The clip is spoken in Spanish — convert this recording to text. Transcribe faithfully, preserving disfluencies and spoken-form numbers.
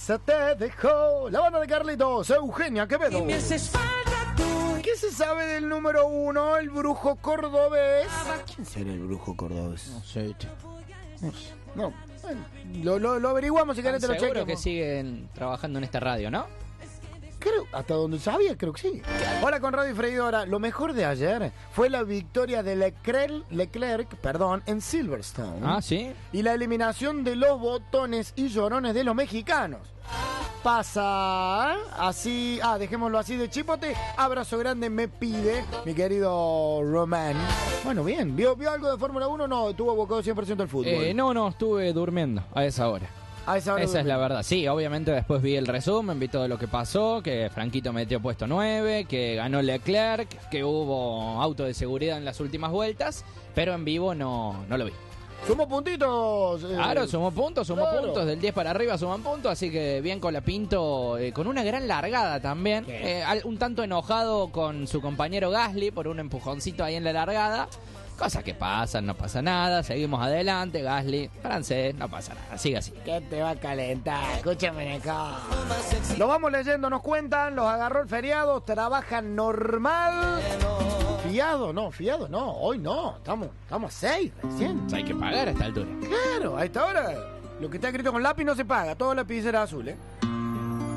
tristeza te dejó. La banda de Carlitos, Eugenia Quevedo. Y me haces falta tú. ¿Qué se sabe del número uno, el brujo cordobés? ¿Quién será el brujo cordobés? No sé, che. No sé. No, bueno, lo, lo, lo averiguamos si querés te lo Seguro chequeamos. que siguen trabajando en esta radio, ¿no? Creo, hasta donde sabía, creo que sí. Hola con Radio y Freidora. Lo mejor de ayer fue la victoria de Leclerc, Leclerc perdón, en Silverstone. Ah, ¿sí? Y la eliminación de los botones y llorones de los mexicanos. Pasa así, ah, dejémoslo así de chipote. Abrazo grande me pide mi querido Román. Bueno, bien, ¿vio, vio algo de Fórmula uno? No, tuvo abocado cien por ciento al fútbol. Eh, no, no, estuve durmiendo a esa hora. A esa hora Esa duerme. es la verdad. Sí, obviamente después vi el resumen, vi todo lo que pasó, que Franquito metió puesto nueve, que ganó Leclerc, que hubo auto de seguridad en las últimas vueltas, pero en vivo no, no lo vi. Sumó puntitos. eh. Claro, sumó puntos, sumó Claro. puntos, del diez para arriba suman puntos, así que bien con la Pinto, eh, con una gran largada también, eh, al- un tanto enojado con su compañero Gasly por un empujoncito ahí en la largada, cosas que pasan, no pasa nada, seguimos adelante, Gasly, francés, no pasa nada, sigue así. ¿Qué te va a calentar? Escúchame acá. Lo vamos leyendo, nos cuentan, los agarró el feriado, trabajan normal. Fiado, no, fiado no, hoy no, estamos, estamos a seis recién. Hay que pagar a esta altura. Claro, a esta hora lo que está escrito con lápiz no se paga, todo lapicera azul, ¿eh?